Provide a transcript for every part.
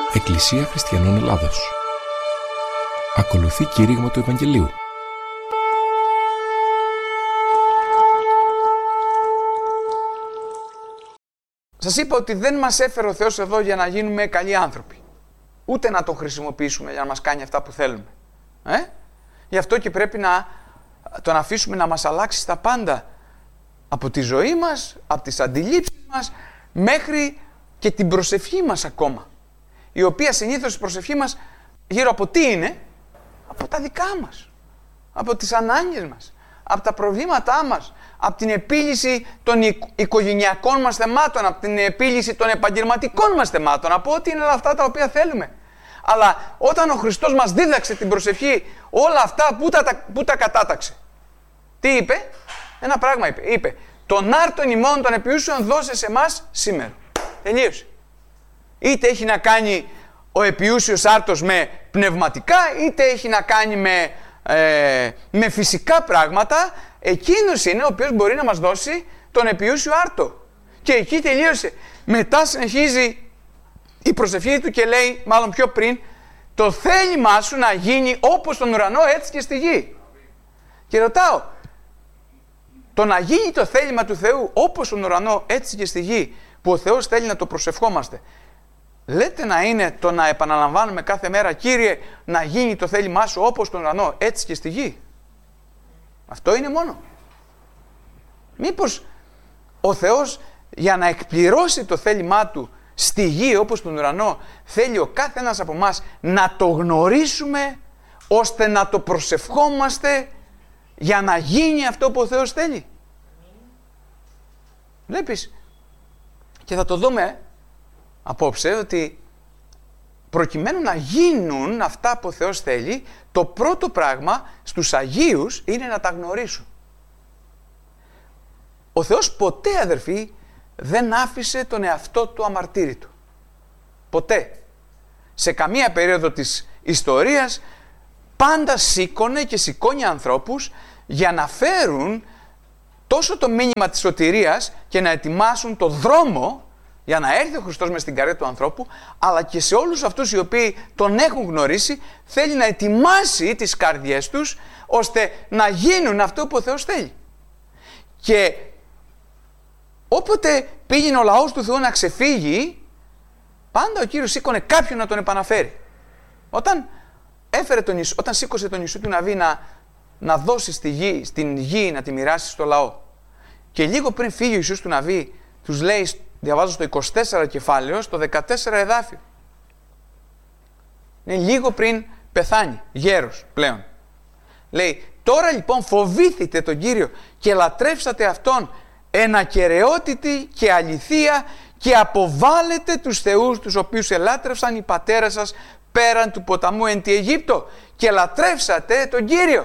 Εκκλησία Χριστιανών Ελλάδος. Ακολουθεί κήρυγμα του Ευαγγελίου. Σας είπα ότι δεν μας έφερε ο Θεός εδώ για να γίνουμε καλοί άνθρωποι. Ούτε να τον χρησιμοποιήσουμε για να μας κάνει αυτά που θέλουμε. Γι' αυτό και πρέπει να τον αφήσουμε να μας αλλάξει τα πάντα. Από τη ζωή μας, από τις αντιλήψεις μας, μέχρι και την προσευχή μας ακόμα. Η οποία συνήθως η προσευχή μας γύρω από τι είναι? Από τα δικά μας. Από τις ανάγκες μας. Από τα προβλήματά μας. Από την επίλυση των οικογενειακών μας θεμάτων. Από την επίλυση των επαγγελματικών μας θεμάτων. Από ό,τι είναι αυτά τα οποία θέλουμε. Αλλά όταν ο Χριστός μας δίδαξε την προσευχή, όλα αυτά που τα κατάταξε? Τι είπε? Ένα πράγμα είπε. Είπε: τον άρτον ημών των επιούσεων δώσε σε εμάς σήμερα. Τελείωσε. Είτε έχει να κάνει ο επιούσιος άρτος με πνευματικά, είτε έχει να κάνει με φυσικά πράγματα, εκείνος είναι ο οποίος μπορεί να μας δώσει τον επιούσιο άρτο. Και εκεί τελείωσε. Μετά συνεχίζει η προσευχή του και λέει, μάλλον πιο πριν, το θέλημά σου να γίνει όπως στον ουρανό έτσι και στη γη. Και ρωτάω, το να γίνει το θέλημα του Θεού όπως στον ουρανό έτσι και στη γη, που ο Θεός θέλει να το προσευχόμαστε, λέτε να είναι το να επαναλαμβάνουμε κάθε μέρα, Κύριε, να γίνει το θέλημά σου όπως στον ουρανό έτσι και στη γη? Αυτό είναι μόνο? Μήπως ο Θεός για να εκπληρώσει το θέλημά του στη γη όπως τον ουρανό, θέλει ο κάθε ένας από εμάς να το γνωρίσουμε, ώστε να το προσευχόμαστε για να γίνει αυτό που ο Θεός θέλει? Βλέπεις, και θα το δούμε απόψε, ότι προκειμένου να γίνουν αυτά που ο Θεός θέλει, το πρώτο πράγμα στους Αγίους είναι να τα γνωρίσουν. Ο Θεός ποτέ, αδερφοί, δεν άφησε τον εαυτό του αμαρτύρητο. Ποτέ. Σε καμία περίοδο της ιστορίας πάντα σήκωνε και σηκώνει ανθρώπους για να φέρουν τόσο το μήνυμα της σωτηρίας και να ετοιμάσουν το δρόμο για να έρθει ο Χριστός μες στην καρδιά του ανθρώπου, αλλά και σε όλους αυτούς οι οποίοι τον έχουν γνωρίσει, θέλει να ετοιμάσει τις καρδιές τους ώστε να γίνουν αυτό που ο Θεός θέλει. Και όποτε πήγαινε ο λαός του Θεού να ξεφύγει, πάντα ο Κύριος σήκωνε κάποιον να τον επαναφέρει. Όταν σήκωσε τον Ιησού του Ναβί να δώσει στην γη να τη μοιράσει στο λαό, και λίγο πριν φύγει ο Ιησούς του Ναβί, τους λέει, διαβάζω στο 24 κεφάλαιο, στο 14 εδάφιο. Είναι λίγο πριν πεθάνει, γέρος πλέον. Λέει, τώρα λοιπόν φοβήθητε τον Κύριο και λατρεύσατε Αυτόν εν ακεραιότητη και αληθεία και αποβάλλετε τους θεούς τους οποίους ελάτρευσαν οι πατέρες σας πέραν του ποταμού εν τη Αιγύπτο και λατρεύσατε τον Κύριο.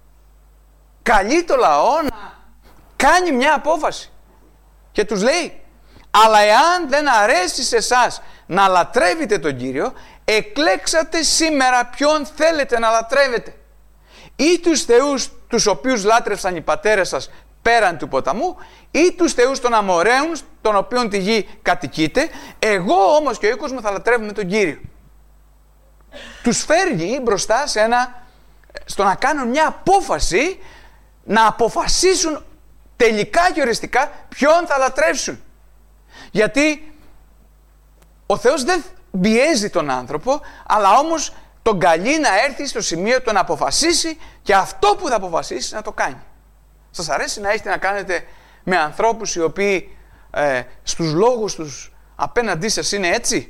Καλεί το λαό να κάνει μια απόφαση και τους λέει, αλλά εάν δεν αρέσει σε εσάς να λατρεύετε τον Κύριο, εκλέξατε σήμερα ποιον θέλετε να λατρεύετε. Ή τους θεούς τους οποίους λάτρευσαν οι πατέρες σας πέραν του ποταμού, ή τους θεούς των Αμοραίων, των οποίων τη γη κατοικείτε, εγώ όμως και ο οίκος μου θα λατρεύουμε τον Κύριο. Τους φέρνει μπροστά στο να κάνουν μια απόφαση, να αποφασίσουν τελικά και οριστικά ποιον θα λατρεύσουν. Γιατί ο Θεός δεν πιέζει τον άνθρωπο, αλλά όμως τον καλεί να έρθει στο σημείο του να αποφασίσει και αυτό που θα αποφασίσει να το κάνει. Σας αρέσει να έχετε να κάνετε με ανθρώπους οι οποίοι στους λόγους τους απέναντί σας είναι έτσι?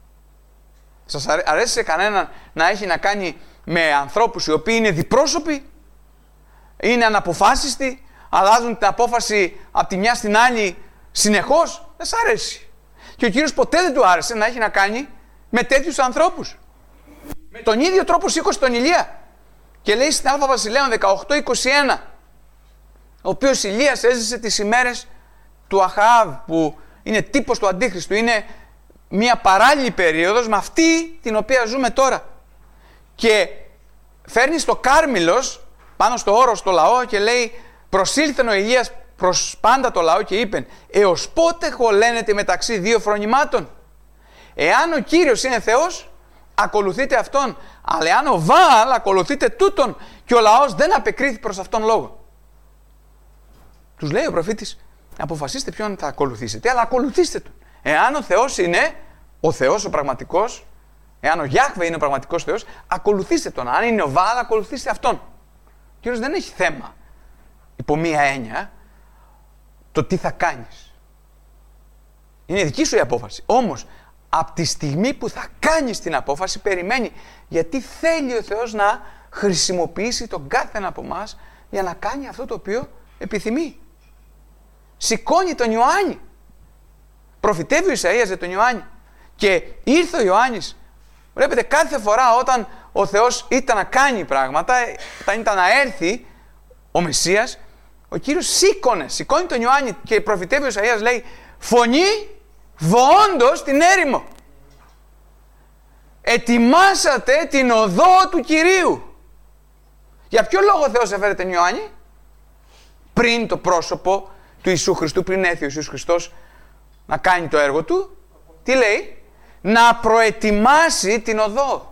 Σας αρέσει σε κανέναν να έχει να κάνει με ανθρώπους οι οποίοι είναι διπρόσωποι, είναι αναποφάσιστοι, αλλάζουν την απόφαση από τη μια στην άλλη συνεχώς? Δεν σ' αρέσει. Και ο Κύριος ποτέ δεν του άρεσε να έχει να κάνει με τέτοιους ανθρώπους. Με τον ίδιο τρόπο σήκωσε τον Ηλία και λέει στην Α Βασιλέων 18:21, ο οποίος Ηλίας έζησε τις ημέρες του Αχαάβ, που είναι τύπος του Αντίχριστου, είναι μια παράλληλη περίοδος με αυτή την οποία ζούμε τώρα. Και φέρνει στο Κάρμιλος, πάνω στο όρος, το λαό, και λέει, προσήλθεν ο Ηλίας προς πάντα το λαό και είπεν, έως πότε χωλένετε μεταξύ δύο φρονημάτων? Εάν ο Κύριος είναι Θεός, ακολουθείτε Αυτόν. Αλλά εάν ο Βαάλ, ακολουθείτε τούτον. Και ο λαός δεν απεκρίθη προς αυτόν λόγο. Τους λέει ο προφήτης, αποφασίστε ποιον θα ακολουθήσετε, αλλά ακολουθήστε τον. Εάν ο Θεός είναι ο Θεός ο πραγματικός, εάν ο Γιάχβε είναι ο πραγματικός Θεός, ακολουθήστε τον. Αν είναι ο Βαάλ, ακολουθήστε Αυτόν. Ο Κύριος δεν έχει θέμα, υπό μία έννοια, το τι θα κάνεις. Είναι δική σου η απόφαση. Όμως, από τη στιγμή που θα κάνεις την απόφαση, περιμένει, γιατί θέλει ο Θεός να χρησιμοποιήσει τον κάθε ένα από εμάς για να κάνει αυτό το οποίο επιθυμεί. Σηκώνει τον Ιωάννη. Προφητεύει ο Ισαΐας για τον Ιωάννη. Και ήρθε ο Ιωάννης. Βλέπετε, κάθε φορά όταν ο Θεός ήταν να κάνει πράγματα, όταν ήταν να έρθει ο Μεσσίας, ο Κύριος σηκώνει τον Ιωάννη και προφητεύει ο Ισαΐας, λέει, φωνή βοόντος την έρημο. Ετοιμάσατε την οδό του Κυρίου. Για ποιο λόγο ο Θεός έφερε τον Ιωάννη? Πριν το πρόσωπο του Ιησού Χριστού, πριν έρθει ο Ιησούς Χριστός να κάνει το έργο του, τι λέει? Να προετοιμάσει την οδό.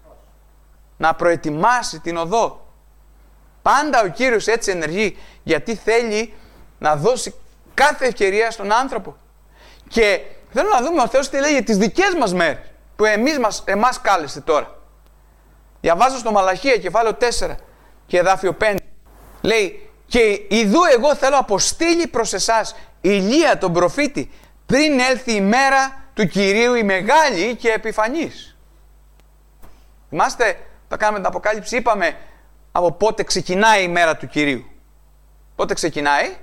Να προετοιμάσει την οδό. Πάντα ο Κύριος έτσι ενεργεί, γιατί θέλει να δώσει κάθε ευκαιρία στον άνθρωπο. Και θέλω να δούμε ο Θεός τι λέει για τις δικές μας μέρες, που εμάς κάλεσε τώρα. Διαβάζω στο Μαλαχία κεφάλαιο 4 και εδάφιο 5. Λέει, και ιδού εγώ θέλω αποστείλει προς εσάς Ηλία τον προφήτη, πριν έλθει η μέρα του Κυρίου η μεγάλη και επιφανής. Θυμάστε, όταν κάναμε την Αποκάλυψη, είπαμε από πότε ξεκινάει η μέρα του Κυρίου. Πότε ξεκινάει?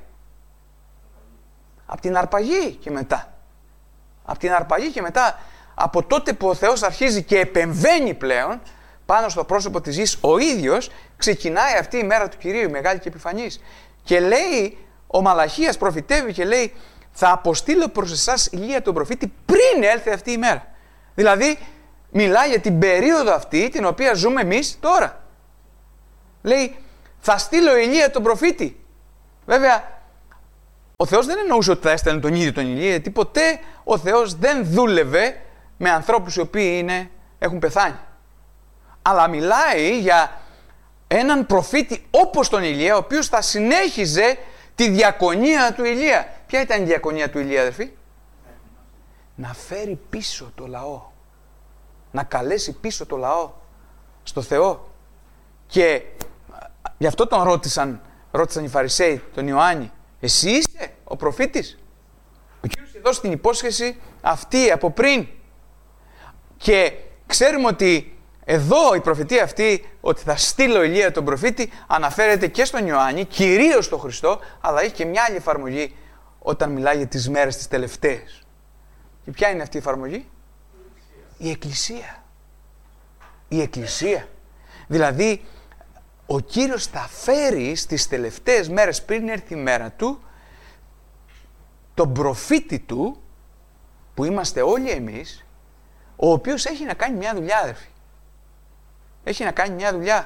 Από την αρπαγή και μετά. Από την αρπαγή και μετά, από τότε που ο Θεός αρχίζει και επεμβαίνει πλέον πάνω στο πρόσωπο της γης, ο ίδιος ξεκινάει αυτή η μέρα του Κυρίου, η μεγάλη και επιφανής. Και λέει, ο Μαλαχίας προφητεύει και λέει, θα αποστείλω προς εσάς Ηλία τον προφήτη πριν έλθει αυτή η μέρα. Δηλαδή, μιλάει για την περίοδο αυτή την οποία ζούμε εμείς τώρα. Λέει, θα στείλω Ηλία τον προφήτη. Βέβαια, ο Θεός δεν εννοούσε ότι θα έστελνε τον ίδιο τον Ηλία, γιατί ποτέ ο Θεός δεν δούλευε με ανθρώπους οι οποίοι έχουν πεθάνει. Αλλά μιλάει για έναν προφήτη όπως τον Ηλία, ο οποίος θα συνέχιζε τη διακονία του Ηλία. Ποια ήταν η διακονία του Ηλία, αδερφοί? Να φέρει πίσω το λαό. Να καλέσει πίσω το λαό στο Θεό. Και γι' αυτό τον ρώτησαν οι Φαρισαίοι τον Ιωάννη, εσύ είσαι ο προφήτης? Ο Κύριος είχε δώσει την υπόσχεση αυτή από πριν. Και ξέρουμε ότι εδώ η προφητεία αυτή, ότι θα στείλω Ηλία τον προφήτη, αναφέρεται και στον Ιωάννη, κυρίως στον Χριστό, αλλά έχει και μια άλλη εφαρμογή όταν μιλάει για τις μέρες τις τελευταίες. Και ποια είναι αυτή η εφαρμογή? Η Εκκλησία. Η Εκκλησία. Δηλαδή, ο Κύριος θα φέρει στις τελευταίες μέρες πριν έρθει η μέρα Του, τον προφήτη Του, που είμαστε όλοι εμείς, ο οποίος έχει να κάνει μια δουλειά, αδερφοί. Έχει να κάνει μια δουλειά.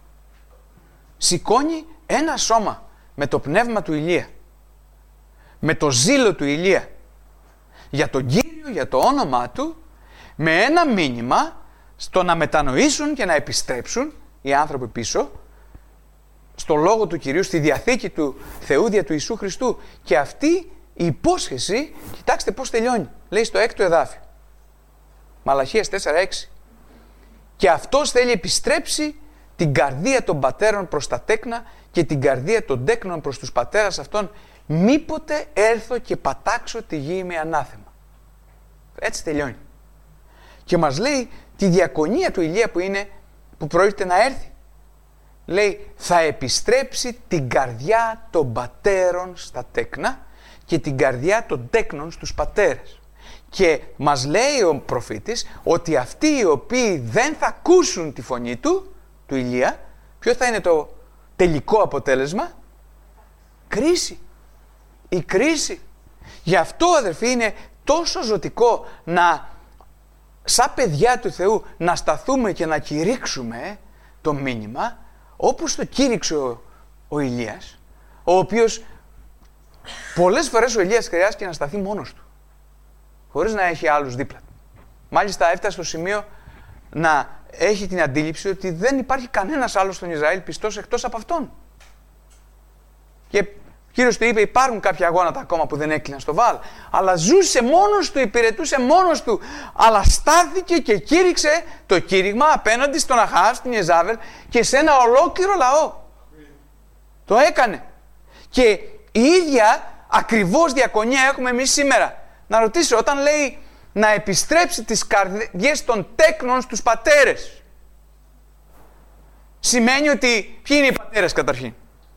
Σηκώνει ένα σώμα με το πνεύμα του Ηλία, με το ζήλο του Ηλία, για τον Κύριο, για το όνομά Του, με ένα μήνυμα στο να μετανοήσουν και να επιστρέψουν οι άνθρωποι πίσω στο Λόγο του Κυρίου, στη Διαθήκη του Θεού δια του Ιησού Χριστού. Και αυτή η υπόσχεση, κοιτάξτε πώς τελειώνει. Λέει στο 6ο εδάφιο, Μαλαχίας 4:6. Και αυτός θέλει επιστρέψει την καρδία των πατέρων προς τα τέκνα και την καρδία των τέκνων προς τους πατέρας αυτών, μήποτε έρθω και πατάξω τη γη με ανάθεμα. Έτσι τελειώνει. Και μας λέει τη διακονία του Ηλία που πρόκειται να έρθει. Λέει, θα επιστρέψει την καρδιά των πατέρων στα τέκνα και την καρδιά των τέκνων στους πατέρες. Και μας λέει ο προφήτης ότι αυτοί οι οποίοι δεν θα ακούσουν τη φωνή του Ηλία, ποιο θα είναι το τελικό αποτέλεσμα? Κρίση. Η κρίση. Γι' αυτό, αδερφοί, είναι τόσο ζωτικό σαν παιδιά του Θεού, να σταθούμε και να κηρύξουμε το μήνυμα, όπως το κήρυξε ο Ηλίας, ο οποίος πολλές φορές ο Ηλίας χρειάστηκε να σταθεί μόνος του, χωρίς να έχει άλλους δίπλα του. Μάλιστα έφτασε στο σημείο να έχει την αντίληψη ότι δεν υπάρχει κανένας άλλος στον Ισραήλ πιστός εκτός από αυτόν. Και ο Κύριος του είπε: υπάρχουν κάποια γόνατα ακόμα που δεν έκλειναν στο Βαάλ. Αλλά ζούσε μόνος του, υπηρετούσε μόνος του. Αλλά στάθηκε και κήρυξε το κήρυγμα απέναντι στον Αχάβ, στην Ιεζάβελ και σε ένα ολόκληρο λαό. Το έκανε. Και η ίδια ακριβώς διακονία έχουμε εμείς σήμερα. Να ρωτήσω, όταν λέει να επιστρέψει τις καρδιές των τέκνων στους πατέρες, σημαίνει ότι ποιοι είναι οι πατέρες καταρχήν?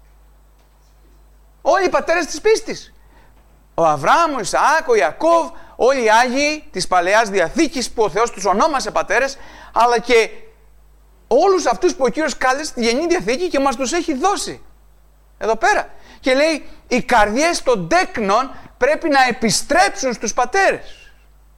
Όλοι οι πατέρες της πίστης. Ο Αβραάμ, ο Ισαάκ, ο Ιακώβ, όλοι οι Άγιοι της Παλαιάς Διαθήκης που ο Θεός τους ονόμασε πατέρες, αλλά και όλους αυτούς που ο Κύριος κάλεσε στη Γενή Διαθήκη και μας τους έχει δώσει. Εδώ πέρα. Και λέει, οι καρδιές των τέκνων πρέπει να επιστρέψουν στους πατέρες.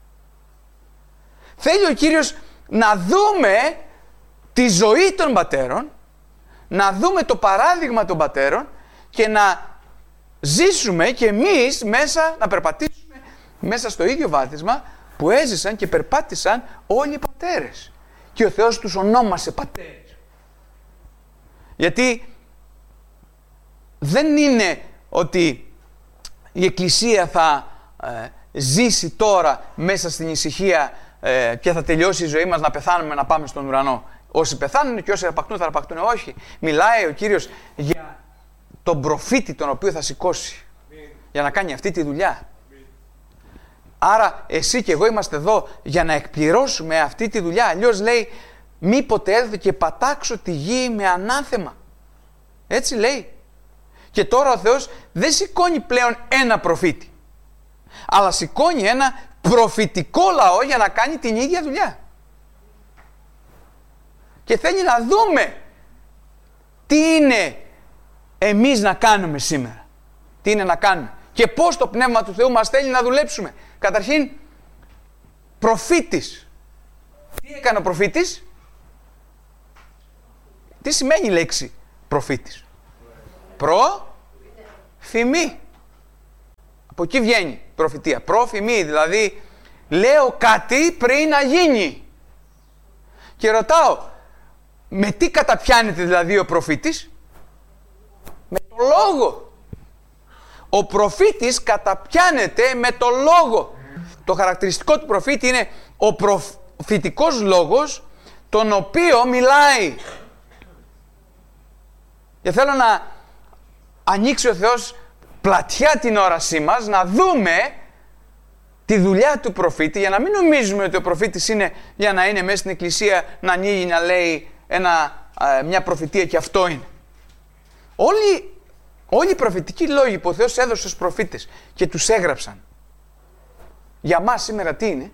Θέλει ο Κύριος να δούμε τη ζωή των πατέρων, να δούμε το παράδειγμα των πατέρων και να ζήσουμε και εμείς μέσα, να περπατήσουμε μέσα στο ίδιο βάθισμα που έζησαν και περπάτησαν όλοι οι πατέρες. Και ο Θεός τους ονόμασε πατέρες. Γιατί δεν είναι ότι η Εκκλησία θα ζήσει τώρα μέσα στην ησυχία και θα τελειώσει η ζωή μας να πεθάνουμε να πάμε στον ουρανό. Όσοι πεθάνουν και όσοι αρπακτούν θα αρπακτούν. Όχι. Μιλάει ο Κύριος για τον προφήτη τον οποίο θα σηκώσει για να κάνει αυτή τη δουλειά. Άρα εσύ και εγώ είμαστε εδώ για να εκπληρώσουμε αυτή τη δουλειά. Αλλιώς λέει, μήποτε έρθω και πατάξω τη γη με ανάθεμα. Έτσι λέει. Και τώρα ο Θεός δεν σηκώνει πλέον ένα προφήτη, αλλά σηκώνει ένα προφητικό λαό για να κάνει την ίδια δουλειά. Και θέλει να δούμε τι είναι εμείς να κάνουμε σήμερα. Τι είναι να κάνουμε. Και πώς το Πνεύμα του Θεού μας θέλει να δουλέψουμε. Καταρχήν, προφήτης. Τι έκανε ο προφήτης? Τι σημαίνει η λέξη προφήτης? Προφημί. Από εκεί βγαίνει προφητεία. Προφημί, δηλαδή λέω κάτι πριν να γίνει. Και ρωτάω, με τι καταπιάνεται δηλαδή ο προφήτης? Με το λόγο. Ο προφήτης καταπιάνεται με το λόγο. Το χαρακτηριστικό του προφήτη είναι ο προφητικός λόγος, τον οποίο μιλάει. Και θέλω να ανοίξει ο Θεός πλατιά την όρασή μας, να δούμε τη δουλειά του προφήτη, για να μην νομίζουμε ότι ο προφήτης είναι για να είναι μέσα στην εκκλησία, να ανοίγει, να λέει μια προφητεία και αυτό είναι. Όλοι οι προφητικοί λόγοι που ο Θεός έδωσε στους προφήτες και τους έγραψαν, για μας σήμερα τι είναι?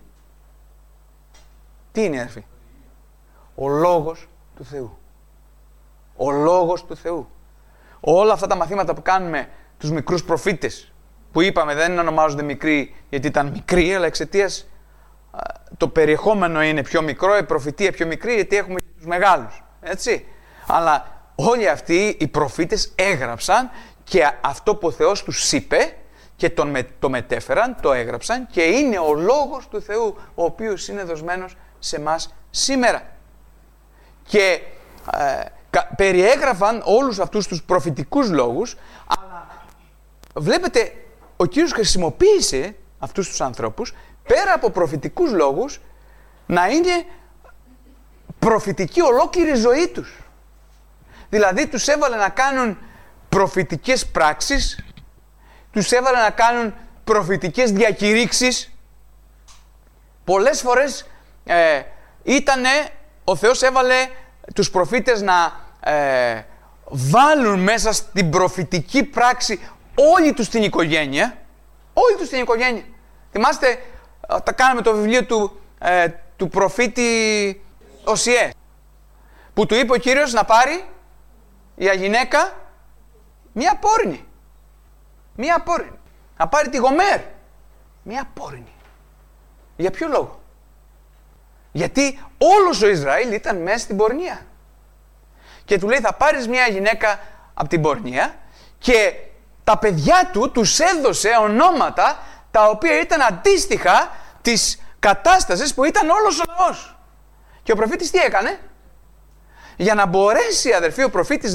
Τι είναι, αδερφοί? Ο Λόγος του Θεού. Ο Λόγος του Θεού. Όλα αυτά τα μαθήματα που κάνουμε τους μικρούς προφήτες, που είπαμε δεν ονομάζονται μικροί γιατί ήταν μικροί, αλλά εξαιτίας το περιεχόμενο είναι πιο μικρό, η προφητεία πιο μικρή γιατί έχουμε και τους μεγάλους. Έτσι. Αλλά όλοι αυτοί οι προφήτες έγραψαν και αυτό που ο Θεός τους είπε και το μετέφεραν, το έγραψαν και είναι ο Λόγος του Θεού ο οποίος είναι δοσμένος σε μας σήμερα. Και περιέγραφαν όλους αυτούς τους προφητικούς λόγους, αλλά βλέπετε ο Κύριος χρησιμοποίησε αυτούς τους ανθρώπους πέρα από προφητικούς λόγους να είναι προφητική ολόκληρη ζωή τους. Δηλαδή τους έβαλε να κάνουν προφητικές πράξεις, τους έβαλε να κάνουν προφητικές διακηρύξεις. Πολλές φορές ο Θεός έβαλε τους προφήτες να βάλουν μέσα στην προφητική πράξη όλη τους την οικογένεια. Όλη τους την οικογένεια. Θυμάστε, τα κάναμε το βιβλίο του προφήτη Οσιέ, που του είπε ο Κύριος να πάρει η γυναίκα μία πόρνη. Μία πόρνη. Να πάρει τη Γομέρ. Μία πόρνη. Για ποιο λόγο? Γιατί όλος ο Ισραήλ ήταν μέσα στην πορνεία. Και του λέει θα πάρεις μια γυναίκα από την πορνεία και τα παιδιά του τους έδωσε ονόματα τα οποία ήταν αντίστοιχα της κατάστασης που ήταν όλος ο λαός. Και ο προφήτης τι έκανε? Για να μπορέσει, αδερφοί, ο προφήτης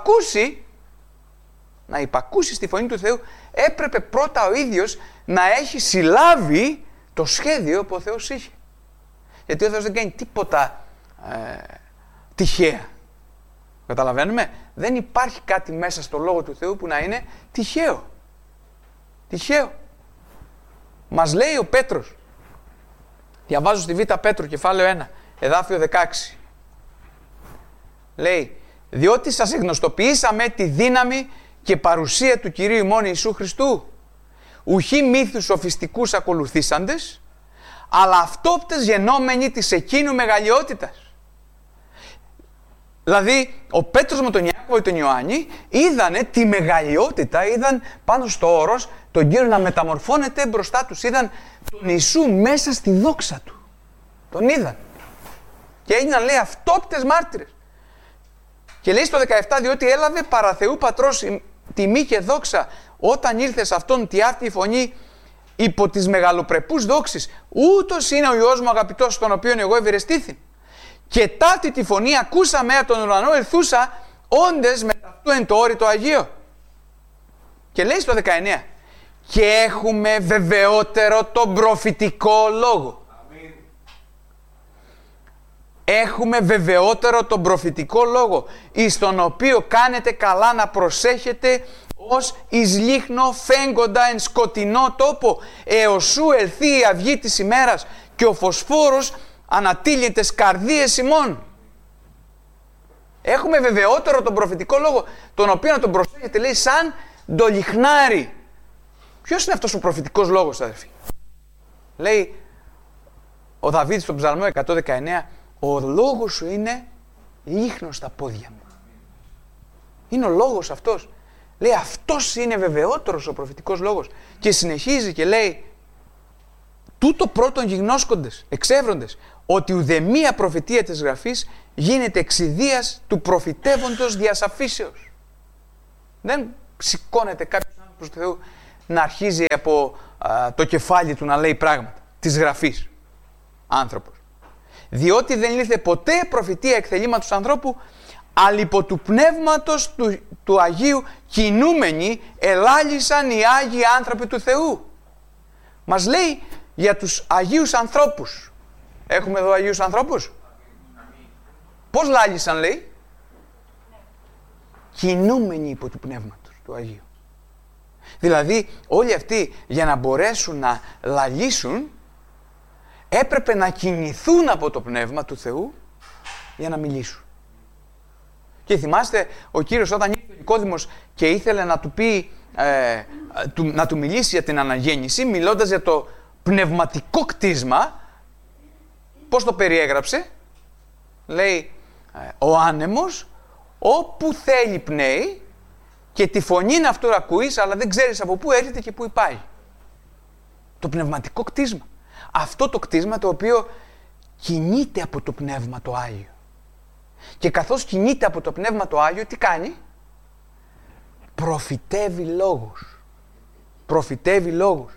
να υπακούσει στη φωνή του Θεού, έπρεπε πρώτα ο ίδιος να έχει συλλάβει το σχέδιο που ο Θεός είχε. Γιατί ο Θεός δεν κάνει τίποτα τυχαία. Καταλαβαίνουμε? Δεν υπάρχει κάτι μέσα στο Λόγο του Θεού που να είναι τυχαίο. Τυχαίο. Μας λέει ο Πέτρος, διαβάζω στη Β' Πέτρο, κεφάλαιο 1, εδάφιο 16. Λέει, διότι σας εγνωστοποιήσαμε τη δύναμη και παρουσία του Κυρίου ημών Ιησού Χριστού, ουχή μύθους σοφιστικούς ακολουθήσαντες, αλλά αυτόπτες γενόμενοι της εκείνου μεγαλειότητας. Δηλαδή, ο Πέτρος με τον Ιάκωβο και τον Ιωάννη είδανε τη μεγαλειότητα, είδαν πάνω στο όρος τον Κύριο να μεταμορφώνεται μπροστά τους, είδαν τον Ιησού μέσα στη δόξα του. Τον είδαν. Και έγιναν, λέει, αυτόπτες μάρτυρες. Και λέει στο 17, διότι έλαβε παρά Θεού Πατρός τιμή και δόξα όταν ήρθε σε αυτόν τη αυτή η φωνή υπό τις μεγαλοπρεπούς δόξεις. Ούτως είναι ο Υιός μου αγαπητός, στον οποίον εγώ ευηρεστήθην. Και ταύτη τη φωνή ακούσαμε από τον ουρανό ελθούσα, όντες με ταυτού εν το όρητο Αγίο. Και λέει στο 19, και έχουμε βεβαιότερο τον προφητικό λόγο. Αμήν. Έχουμε βεβαιότερο τον προφητικό λόγο, εις τον οποίο κάνετε καλά να προσέχετε ως εις λίχνο φέγγοντα εν σκοτεινό τόπο, έως σου ελθεί η αυγή της ημέρας και ο φωσφόρος ανατύλιτε καρδίες ημών. Έχουμε βεβαιότερο τον προφητικό λόγο, τον οποίο να τον προσέχετε, λέει, σαν το λιχνάρι. Ποιος είναι αυτός ο προφητικός λόγος, αδερφοί? Λέει ο Δαβίδ στον Ψαλμό 119, ο λόγος σου είναι λίχνος στα πόδια μου. Είναι ο λόγος αυτός. Λέει, αυτός είναι βεβαιότερος ο προφητικός λόγος. Και συνεχίζει και λέει, τούτο πρώτον γιγνώσκοντες, εξεύροντες, ότι ουδεμία προφητεία της Γραφής γίνεται εξιδίας του προφητεύοντος διασαφήσεως. Δεν σηκώνεται κάποιος άνθρωπος του Θεού να αρχίζει από το κεφάλι του να λέει πράγματα της Γραφής. Άνθρωπος. Διότι δεν ήλθε ποτέ προφητεία εκθελήματος ανθρώπου, αλλά υπό του πνεύματος του Αγίου κινούμενοι ελάλησαν οι Άγιοι άνθρωποι του Θεού. Μας λέει για τους Αγίους ανθρώπους. Έχουμε εδώ Αγίους ανθρώπους? Πώς λάλησαν, λέει? Κινούμενοι υπό του πνεύματος του Αγίου. Δηλαδή όλοι αυτοί για να μπορέσουν να λαλήσουν έπρεπε να κινηθούν από το πνεύμα του Θεού για να μιλήσουν. Και θυμάστε ο Κύριος όταν ήρθε ο Νικόδημος και ήθελε να του πει, να του μιλήσει για την αναγέννηση, μιλώντας για το πνευματικό κτίσμα, πώς το περιέγραψε? Λέει, ο άνεμος όπου θέλει πνέει και τη φωνή αυτού ακούεις, αλλά δεν ξέρεις από πού έρχεται και πού πάει. Το πνευματικό κτίσμα. Αυτό το κτίσμα το οποίο κινείται από το Πνεύμα το Άγιο. Και καθώς κινείται από το Πνεύμα το Άγιο, τι κάνει? Προφητεύει λόγους. Προφητεύει λόγους.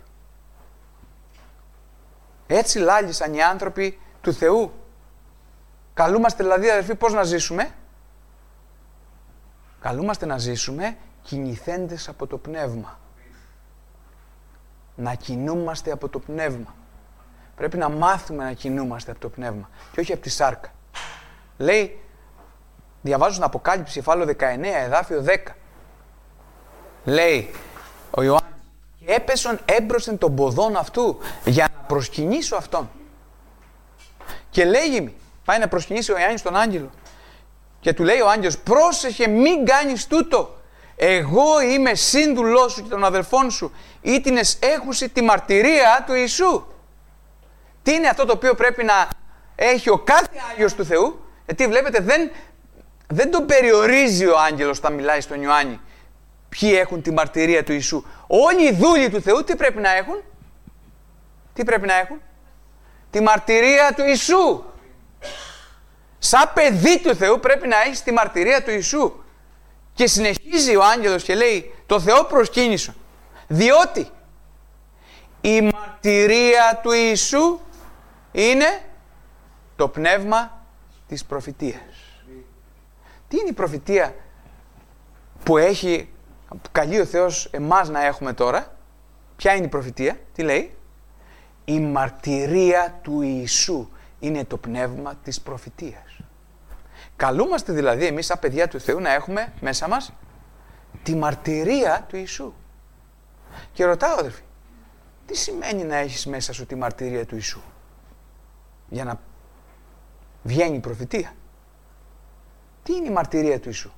Έτσι λάλησαν οι άνθρωποι του Θεού. Καλούμαστε δηλαδή, αδερφοί, πώς να ζήσουμε? Καλούμαστε να ζήσουμε κινηθέντες από το Πνεύμα. Να κινούμαστε από το Πνεύμα. Πρέπει να μάθουμε να κινούμαστε από το Πνεύμα και όχι από τη σάρκα. Λέει, διαβάζω στην Αποκάλυψη, κεφάλαιο 19, εδάφιο 10. Λέει ο Ιωάννης, και έπεσον έμπροσθεν των ποδών αυτού για να προσκυνήσω αυτόν. Και λέγει, πάει να προσκυνήσει ο Ιωάννης τον άγγελο. Και του λέει ο άγγελος, πρόσεχε μην κάνεις τούτο. Εγώ είμαι σύνδουλός σου και των αδελφών σου, ήτινες έχουσι τη μαρτυρία του Ιησού. Τι είναι αυτό το οποίο πρέπει να έχει ο κάθε Άγιος του Θεού? Γιατί βλέπετε δεν τον περιορίζει ο άγγελος όταν μιλάει στον Ιωάννη. Ποιοι έχουν τη μαρτυρία του Ιησού? Όλοι οι δούλοι του Θεού τι πρέπει να έχουν? Τι πρέπει να έχουν? Τη μαρτυρία του Ιησού. Σαν παιδί του Θεού πρέπει να έχεις τη μαρτυρία του Ιησού. Και συνεχίζει ο άγγελος και λέει, το Θεό προσκύνησον, διότι η μαρτυρία του Ιησού είναι το πνεύμα της προφητείας. Τι είναι η προφητεία που καλεί ο Θεός εμάς να έχουμε τώρα? Ποια είναι η προφητεία? Τι λέει? Η μαρτυρία του Ιησού είναι το πνεύμα της προφητείας. Καλούμαστε δηλαδή εμείς σαν παιδιά του Θεού να έχουμε μέσα μας τη μαρτυρία του Ιησού. Και ρωτάω, αδελφοί, τι σημαίνει να έχεις μέσα σου τη μαρτυρία του Ιησού? Για να βγαίνει η προφητεία. Τι είναι η μαρτυρία του Ιησού?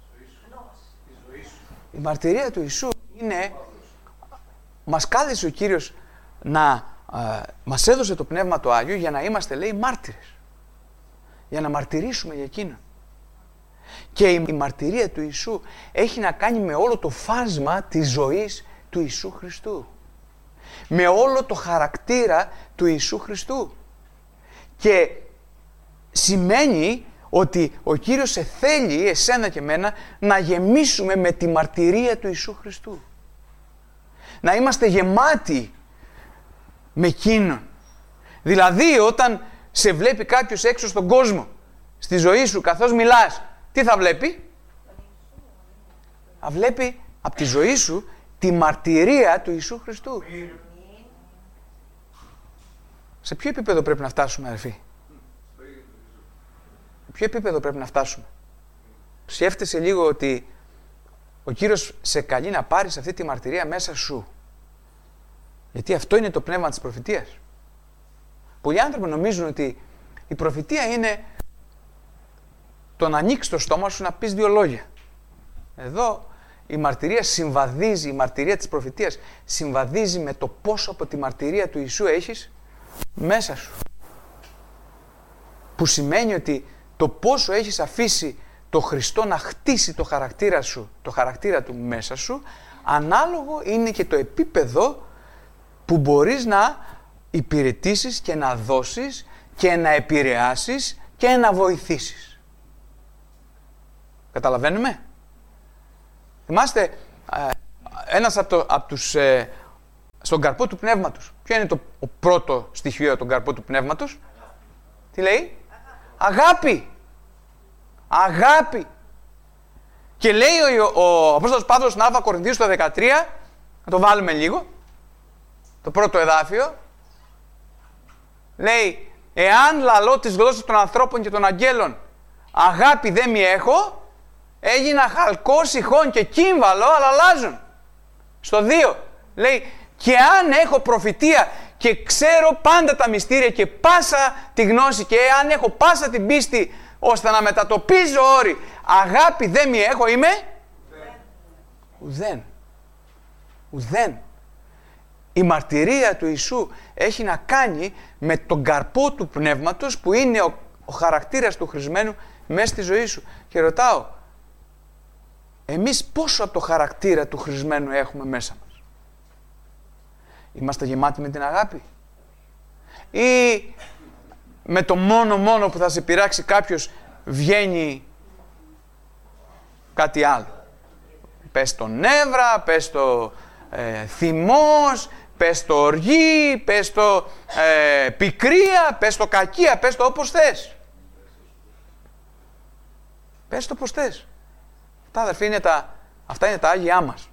Η μαρτυρία του Ιησού είναι, μας κάλεσε ο Κύριος μας έδωσε το Πνεύμα το Άγιο για να είμαστε, λέει, μάρτυρες. Για να μαρτυρήσουμε για Εκείνον. Και η μαρτυρία του Ιησού έχει να κάνει με όλο το φάσμα της ζωής του Ιησού Χριστού. Με όλο το χαρακτήρα του Ιησού Χριστού. Και σημαίνει ότι ο Κύριος θέλει εσένα και εμένα να γεμίσουμε με τη μαρτυρία του Ιησού Χριστού. Να είμαστε γεμάτοι με Εκείνον. Δηλαδή όταν σε βλέπει κάποιος έξω στον κόσμο, στη ζωή σου, καθώς μιλάς, τι θα βλέπει? Θα βλέπει από τη ζωή σου τη μαρτυρία του Ιησού Χριστού. Σε ποιο επίπεδο πρέπει να φτάσουμε, αδελφοί? Σε ποιο επίπεδο πρέπει να φτάσουμε? Σκέφτεσαι λίγο ότι ο Κύριος σε καλεί να πάρεις αυτή τη μαρτυρία μέσα σου. Γιατί αυτό είναι το πνεύμα της προφητείας. Πολλοί άνθρωποι νομίζουν ότι η προφητεία είναι το να ανοίξεις το στόμα σου να πεις δύο λόγια. Εδώ η μαρτυρία συμβαδίζει, η μαρτυρία της προφητείας συμβαδίζει με το πόσο από τη μαρτυρία του Ιησού έχεις μέσα σου. Που σημαίνει ότι το πόσο έχεις αφήσει το Χριστό να χτίσει το χαρακτήρα σου, το χαρακτήρα του μέσα σου, ανάλογο είναι και το επίπεδο που μπορείς να υπηρετήσεις και να δώσεις και να επηρεάσεις και να βοηθήσεις. Καταλαβαίνουμε? Θυμάστε ένας από τους στον καρπό του πνεύματος. Ποιο είναι το πρώτο στοιχείο των καρπό του πνεύματος? Τι λέει? Αγάπη. Αγάπη. Και λέει ο Απόστολος Παύλος στην Α Κορινθίους το 13, να το βάλουμε λίγο, το πρώτο εδάφιο, λέει, εάν λαλώ τις γλώσσες των ανθρώπων και των αγγέλων, αγάπη δεν μη έχω, έγινα χαλκός, ηχών και κύμβαλο, αλλά αλλάζουν. Στο 2 λέει, και αν έχω προφητεία και ξέρω πάντα τα μυστήρια και πάσα τη γνώση και αν έχω πάσα την πίστη ώστε να μετατοπίζω όρη, αγάπη δεν μη έχω, είμαι ουδέν. Ουδέν. Η μαρτυρία του Ιησού έχει να κάνει με τον καρπό του πνεύματος που είναι ο χαρακτήρας του χρησμένου μέσα στη ζωή σου. Και ρωτάω, εμείς πόσο από το χαρακτήρα του χρησμένου έχουμε μέσα μας? Είμαστε γεμάτοι με την αγάπη? Ή με το μόνο που θα σε πειράξει κάποιος βγαίνει κάτι άλλο? Πες το νεύρα, πες το θυμός, πες το οργή, πες το πικρία, πες το κακία, πες το όπως θες. Πες το όπως θες. Αυτά, αδερφοί, αυτά είναι τα Άγια μας.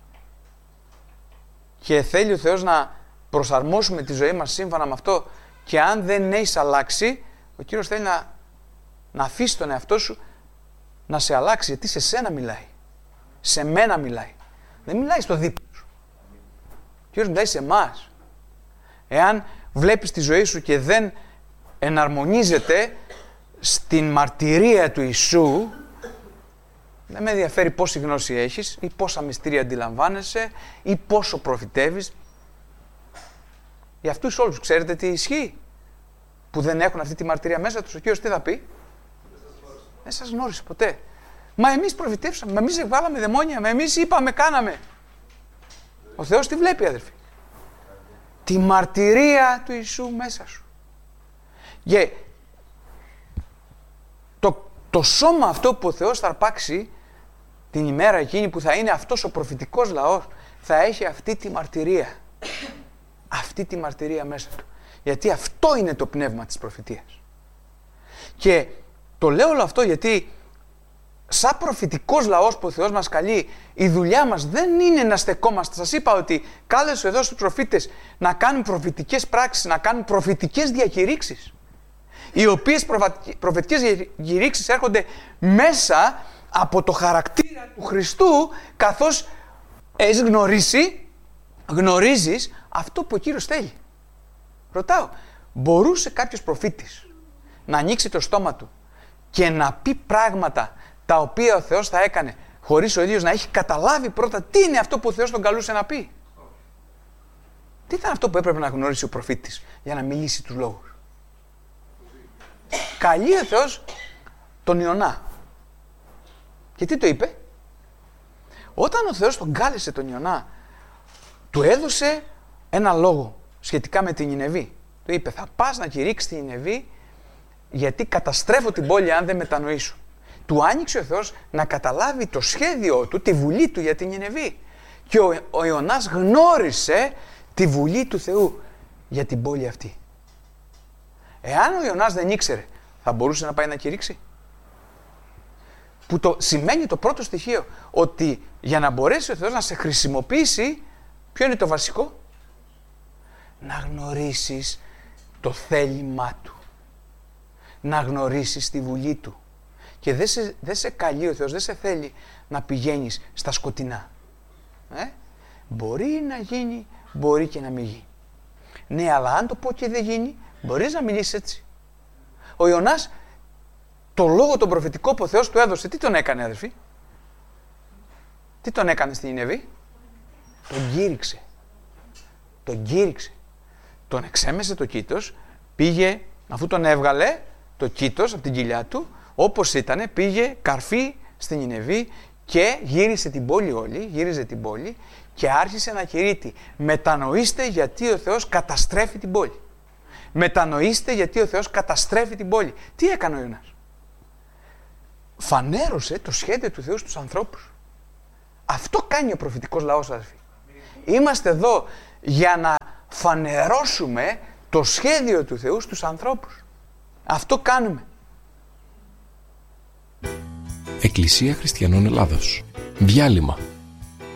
Και θέλει ο Θεός να προσαρμόσουμε τη ζωή μας σύμφωνα με αυτό. Και αν δεν έχεις αλλάξει, ο Κύριος θέλει να αφήσει τον εαυτό σου να σε αλλάξει, γιατί σε σένα μιλάει. Σε μένα μιλάει. Δεν μιλάει στο δίπλα σου. Ο Κύριος μιλάει σε εμάς. Εάν βλέπεις τη ζωή σου και δεν εναρμονίζεται στην μαρτυρία του Ιησού, δεν με ενδιαφέρει πόση γνώση έχεις ή πόσα μυστήρια αντιλαμβάνεσαι ή πόσο προφητεύεις. Για αυτούς όλους ξέρετε τι ισχύει? Που δεν έχουν αυτή τη μαρτυρία μέσα τους, ο Κύριος τι θα πει? Δεν σας γνώρισε ποτέ. Μα εμείς προφητεύσαμε, εμείς βγάλαμε δαιμόνια, εμείς είπαμε, κάναμε. Ο Θεός τι βλέπει, αδερφοί? Τη μαρτυρία του Ιησού μέσα σου. Και το σώμα αυτό που ο Θεός θα αρπάξει την ημέρα εκείνη που θα είναι αυτός ο προφητικός λαός, θα έχει αυτή τη μαρτυρία. Αυτή τη μαρτυρία μέσα του. Γιατί αυτό είναι το πνεύμα της προφητείας. Και το λέω όλο αυτό γιατί σαν προφητικός λαός που ο Θεός μας καλεί, η δουλειά μας δεν είναι να στεκόμαστε. Σας είπα ότι κάλεσε εδώ στους προφήτες να κάνουν προφητικές πράξεις, να κάνουν προφητικές διακηρύξεις. Οι οποίες προφητικές διακηρύξεις έρχονται μέσα από το χαρακτήρα του Χριστού, καθώς έχεις γνωρίζεις αυτό που ο Κύριος θέλει. Ρωτάω, μπορούσε κάποιος προφήτης να ανοίξει το στόμα του και να πει πράγματα τα οποία ο Θεός θα έκανε χωρίς ο ίδιος να έχει καταλάβει πρώτα τι είναι αυτό που ο Θεός τον καλούσε να πει? Τι ήταν αυτό που έπρεπε να γνωρίσει ο προφήτης για να μιλήσει τους λόγους? Καλεί ο Θεός τον Ιωνά. Και τι το είπε? Όταν ο Θεός τον κάλεσε τον Ιωνά, του έδωσε ένα λόγο σχετικά με την Νινεβή. Του είπε, θα πας να κηρύξεις την Νινεβή, γιατί καταστρέφω την πόλη αν δεν μετανοήσω. Του άνοιξε ο Θεός να καταλάβει το σχέδιό του, τη βουλή του για την Νινεβή. Και ο Ιωνάς γνώρισε τη βουλή του Θεού για την πόλη αυτή. Εάν ο Ιωνάς δεν ήξερε, θα μπορούσε να πάει να κηρύξει? Που σημαίνει το πρώτο στοιχείο, ότι για να μπορέσει ο Θεός να σε χρησιμοποιήσει, ποιο είναι το βασικό? Να γνωρίσεις το θέλημά Του. Να γνωρίσεις τη βουλή Του. Και δεν σε καλεί ο Θεός, δεν σε θέλει να πηγαίνεις στα σκοτεινά. Μπορεί να γίνει, μπορεί και να μην γίνει. Ναι, αλλά αν το πω και δεν γίνει, μπορείς να μιλήσεις έτσι. Ο Ιωνάς, το λόγο τον προφητικό που ο Θεός του έδωσε, τι τον έκανε, αδερφοί? Τι τον έκανε στην Νινεβή? Τον κήρυξε. Τον κήρυξε. Τον εξέμεσε το κήτος, πήγε, αφού τον έβγαλε το κήτος από την κοιλιά του, όπως ήτανε, πήγε καρφί στην Νινεβή και γύρισε την πόλη όλη, γύριζε την πόλη και άρχισε να κηρύττει. Μετανοήστε γιατί ο Θεός καταστρέφει την πόλη. Μετανοήστε γιατί ο Θεός καταστρέφει την πόλη. Τι έκανε ο Ιωνάς? Φανέρωσε το σχέδιο του Θεού στους ανθρώπους. Αυτό κάνει ο προφητικός λαός, αδελφοί. Είμαστε εδώ για να φανερώσουμε το σχέδιο του Θεού στους ανθρώπους. Αυτό κάνουμε. Εκκλησία Χριστιανών Ελλάδος. Διάλειμμα.